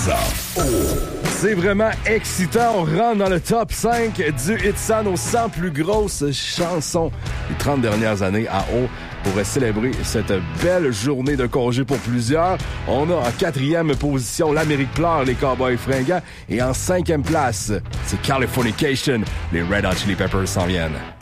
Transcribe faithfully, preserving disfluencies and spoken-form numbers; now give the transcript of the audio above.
ça. Oh. C'est vraiment excitant. On rentre dans le top cinq du Hitsan aux cent plus grosses chansons des trente dernières années à haut pour célébrer cette belle journée de congé pour plusieurs. On a en quatrième position l'Amérique pleure, les Cowboys fringants. Et en cinquième place, c'est Californication. Les Red Hot Chili Peppers s'en viennent.